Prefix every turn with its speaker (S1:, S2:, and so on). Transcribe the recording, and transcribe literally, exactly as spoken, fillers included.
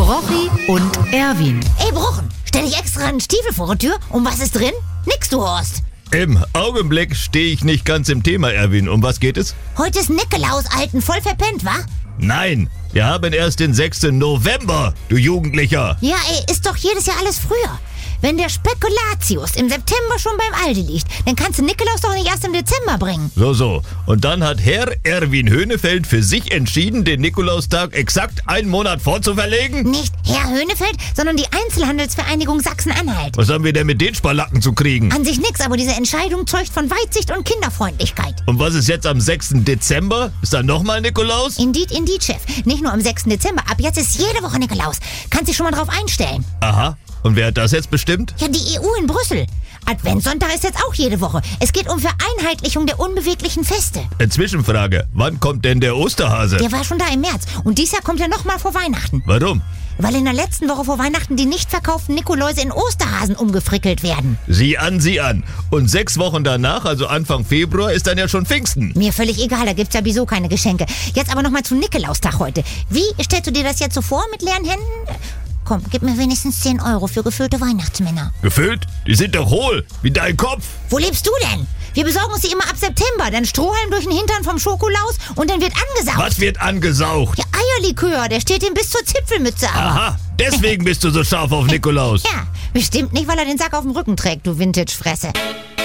S1: Rochi und Erwin.
S2: Ey, Bruchen, stell dich extra einen Stiefel vor die Tür. Und was ist drin? Nix, du Horst.
S3: Im Augenblick stehe ich nicht ganz im Thema, Erwin. Um was geht es?
S2: Heute ist Nikolaus, Alten, voll verpennt, wa?
S3: Nein, wir haben erst den sechsten November, du Jugendlicher.
S2: Ja, ey, ist doch jedes Jahr alles früher. Wenn der Spekulatius im September schon beim Aldi liegt, dann kannst du Nikolaus doch nicht erst im Dezember bringen.
S3: So, so. Und dann hat Herr Erwin Höhnefeld für sich entschieden, den Nikolaustag exakt einen Monat vorzuverlegen?
S2: Nicht Herr Höhnefeld, sondern die Einzelhandelsvereinigung Sachsen-Anhalt.
S3: Was haben wir denn mit den Sparlacken zu kriegen?
S2: An sich nix, aber diese Entscheidung zeugt von Weitsicht und Kinderfreundlichkeit.
S3: Und was ist jetzt am sechsten Dezember? Ist da nochmal Nikolaus?
S2: Indeed, indeed, Chef. Nicht nur am sechsten Dezember, ab jetzt ist jede Woche Nikolaus. Kannst dich schon mal drauf einstellen.
S3: Aha. Und wer hat das jetzt bestimmt?
S2: Ja, die E U in Brüssel. Adventssonntag ist jetzt auch jede Woche. Es geht um Vereinheitlichung der unbeweglichen Feste.
S3: Eine Zwischenfrage. Wann kommt denn der Osterhase?
S2: Der war schon da im März. Und dieses Jahr kommt er nochmal vor Weihnachten.
S3: Warum?
S2: Weil in der letzten Woche vor Weihnachten die nicht verkauften Nikoläuse in Osterhasen umgefrickelt werden.
S3: Sieh an, sieh an. Und sechs Wochen danach, also Anfang Februar, ist dann ja schon Pfingsten.
S2: Mir völlig egal, da gibt's ja sowieso keine Geschenke. Jetzt aber nochmal zum Nikolaustag heute. Wie stellst du dir das jetzt so vor mit leeren Händen? Komm, gib mir wenigstens zehn Euro für gefüllte Weihnachtsmänner.
S3: Gefüllt? Die sind doch hohl, wie dein Kopf.
S2: Wo lebst du denn? Wir besorgen uns die immer ab September. Dann Strohhalm durch den Hintern vom Schokolaus und dann wird angesaugt.
S3: Was wird angesaugt?
S2: Ja, Eierlikör, der steht ihm bis zur Zipfelmütze. Aber.
S3: Aha, deswegen bist du so scharf auf Nikolaus.
S2: Ja, bestimmt nicht, weil er den Sack auf dem Rücken trägt, du Vintage-Fresse.